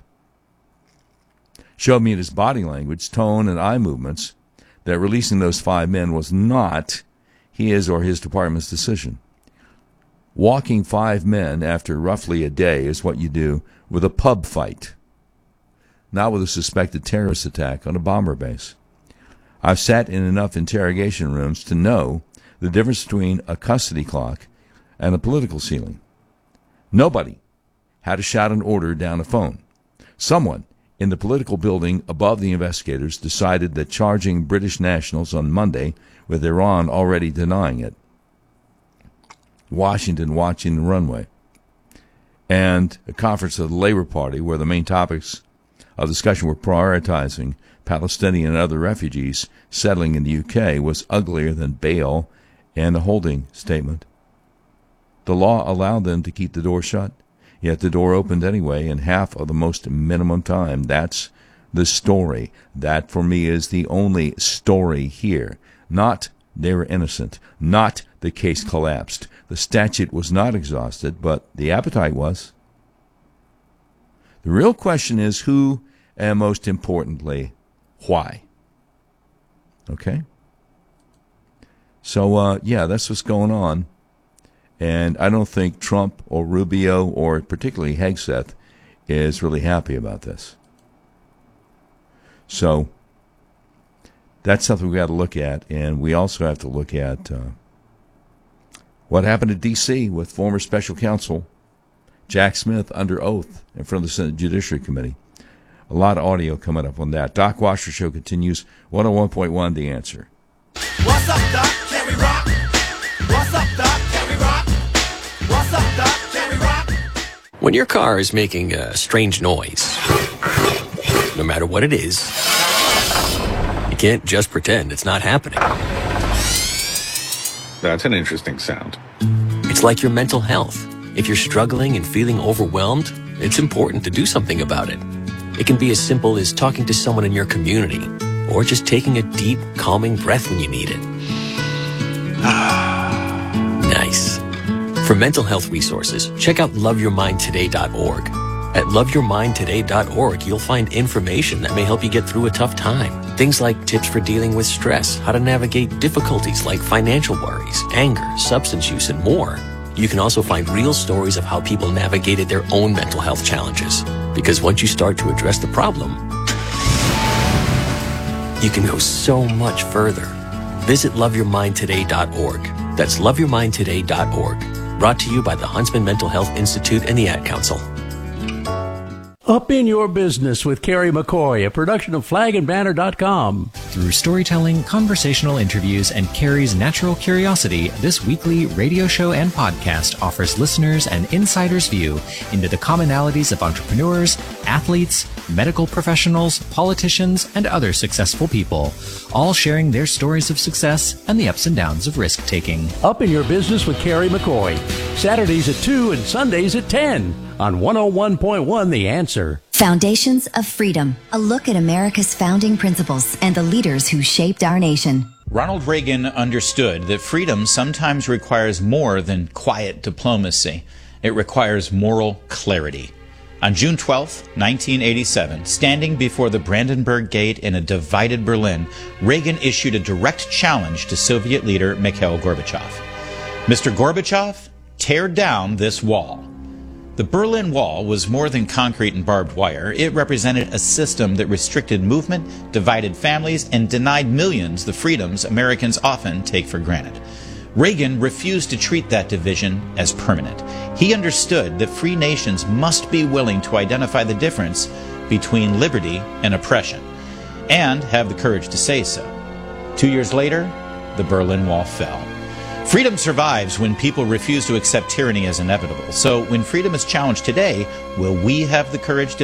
[SPEAKER 29] showed me in his body language, tone, and eye movements that releasing those 5 men was not his or his department's decision. Walking 5 men after roughly a day is what you do with a pub fight, not with a suspected terrorist attack on a bomber base. I've sat in enough interrogation rooms to know the difference between a custody clock and a political ceiling. Nobody had to shout an order down a phone. Someone in the political building above the investigators decided that charging British nationals on Monday, with Iran already denying it, Washington watching the runway, and a conference of the Labour Party where the main topics of discussion were prioritizing Palestinian and other refugees settling in the UK was uglier than bail and a holding statement. The law allowed them to keep the door shut, yet the door opened anyway in half of the most minimum time. That's the story. That, for me, is the only story here. Not they were innocent, not the case collapsed. The statute was not exhausted, but the appetite was. The real question is who, and most importantly, why. Okay? So, that's what's going on. And I don't think Trump or Rubio or particularly Hegseth is really happy about this. So that's something we've got to look at. And we also have to look at what happened in D.C. with former special counsel Jack Smith under oath in front of the Senate Judiciary Committee. A lot of audio coming up on that. Doc Washer Show continues. 101.1 The Answer.
[SPEAKER 11] What's up, Doc? Can we rock? What's up, Doc? Can we rock? What's up, Doc? Can we rock?
[SPEAKER 4] When your car is making a strange noise, no matter what it is, you can't just pretend it's not happening.
[SPEAKER 5] That's an interesting sound.
[SPEAKER 4] It's like your mental health. If you're struggling and feeling overwhelmed, it's important to do something about it. It can be as simple as talking to someone in your community, or just taking a deep, calming breath when you need it. Nice. For mental health resources, check out loveyourmindtoday.org. At loveyourmindtoday.org, you'll find information that may help you get through a tough time. Things like tips for dealing with stress, how to navigate difficulties like financial worries, anger, substance use, and more. You can also find real stories of how people navigated their own mental health challenges. Because once you start to address the problem, you can go so much further. Visit loveyourmindtoday.org. That's loveyourmindtoday.org. Brought to you by the Huntsman Mental Health Institute and the Ad Council.
[SPEAKER 6] Up in Your Business with Carrie McCoy, a production of flagandbanner.com.
[SPEAKER 7] Through storytelling, conversational interviews, and Carrie's natural curiosity, this weekly radio show and podcast offers listeners an insider's view into the commonalities of entrepreneurs, athletes, medical professionals, politicians, and other successful people, all sharing their stories of success and the ups and downs of risk-taking.
[SPEAKER 6] Up in Your Business with Carrie McCoy, Saturdays at 2 and Sundays at 10 on 101.1 The Answer.
[SPEAKER 8] Foundations of Freedom, a look at America's founding principles and the leaders who shaped our nation.
[SPEAKER 9] Ronald Reagan understood that freedom sometimes requires more than quiet diplomacy. It requires moral clarity. On June 12, 1987, standing before the Brandenburg Gate in a divided Berlin, Reagan issued a direct challenge to Soviet leader Mikhail Gorbachev. Mr. Gorbachev, tear down this wall. The Berlin Wall was more than concrete and barbed wire. It represented a system that restricted movement, divided families, and denied millions the freedoms Americans often take for granted. Reagan refused to treat that division as permanent. He understood that free nations must be willing to identify the difference between liberty and oppression, and have the courage to say so. 2 years later, the Berlin Wall fell. Freedom survives when people refuse to accept tyranny as inevitable. So when freedom is challenged today, will we have the courage to